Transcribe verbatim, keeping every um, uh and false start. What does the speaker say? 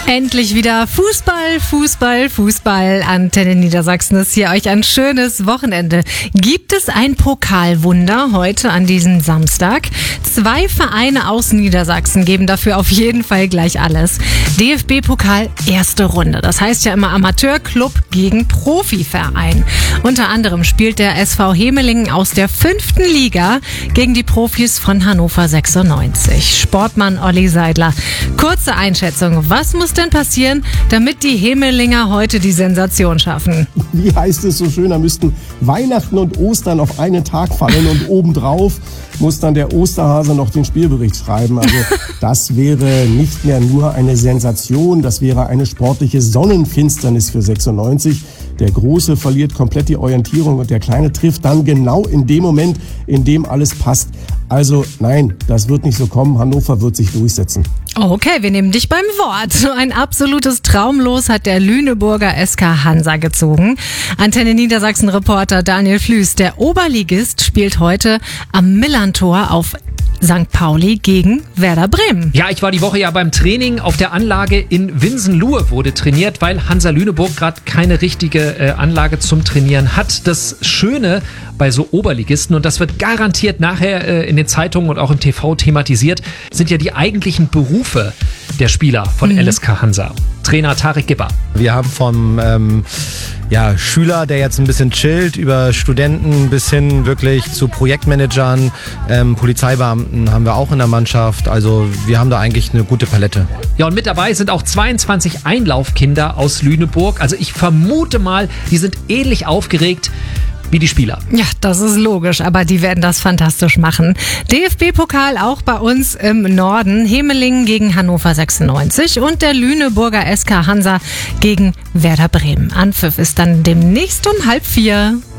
Endlich wieder Fußball, Fußball, Fußball. Antenne Niedersachsen ist hier euch ein schönes Wochenende. Gibt es ein Pokalwunder heute an diesem Samstag? Zwei Vereine aus Niedersachsen geben dafür auf jeden Fall gleich alles. D F B-Pokal erste Runde. Das heißt ja immer Amateurclub gegen Profiverein. Unter anderem spielt der S V Hemelingen aus der fünften Liga gegen die Profis von Hannover sechsundneunzig. Sportmann Olli Seidler. Kurze Einschätzung. Was muss denn passieren, damit die Hemelinger heute die Sensation schaffen? Wie heißt es so schön, da müssten Weihnachten und Ostern auf einen Tag fallen und obendrauf muss dann der Osterhase noch den Spielbericht schreiben. Also das wäre nicht mehr nur eine Sensation, das wäre eine sportliche Sonnenfinsternis für sechsundneunzig. Der Große verliert komplett die Orientierung und der Kleine trifft dann genau in dem Moment, in dem alles passt. Also nein, das wird nicht so kommen. Hannover wird sich durchsetzen. Okay, wir nehmen dich beim Wort. Ein absolutes Traumlos hat der Lüneburger S K Hansa gezogen. Antenne Niedersachsen-Reporter Daniel Flüß, der Oberligist, spielt heute am Millantor auf Sankt Pauli gegen Werder Bremen. Ja, ich war die Woche ja beim Training auf der Anlage in Winsenluhe, wurde trainiert, weil Hansa Lüneburg gerade keine richtige äh, Anlage zum Trainieren hat. Das Schöne bei so Oberligisten, und das wird garantiert nachher äh, in den Zeitungen und auch im T V thematisiert, sind ja die eigentlichen Berufe der Spieler von mhm. L S K Hansa. Trainer Tarek Gibber. Wir haben vom ähm, ja, Schüler, der jetzt ein bisschen chillt, über Studenten bis hin wirklich zu Projektmanagern, ähm, Polizeibeamten haben wir auch in der Mannschaft. Also wir haben da eigentlich eine gute Palette. Ja, und mit dabei sind auch zweiundzwanzig Einlaufkinder aus Lüneburg. Also ich vermute mal, die sind ähnlich aufgeregt wie die Spieler. Ja, das ist logisch, aber die werden das fantastisch machen. D F B-Pokal auch bei uns im Norden. Hemelingen gegen Hannover sechsundneunzig und der Lüneburger S K Hansa gegen Werder Bremen. Anpfiff ist dann demnächst um halb vier.